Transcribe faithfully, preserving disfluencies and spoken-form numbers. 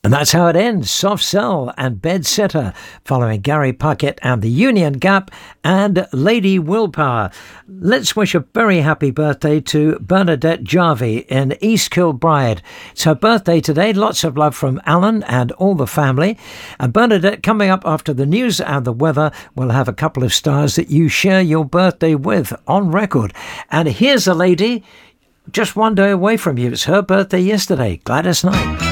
And that's how it ends. Soft Cell and Bed Sitter, following Gary Puckett and the Union Gap and Lady Willpower. Let's wish a very happy birthday to Bernadette Jarvie in East Kilbride. It's her birthday today. Lots of love from Alan and all the family. And Bernadette, coming up after the news and the weather, will have a couple of stars that you share your birthday with on record. And here's a lady just one day away from you. It's her birthday yesterday, Gladys Knight.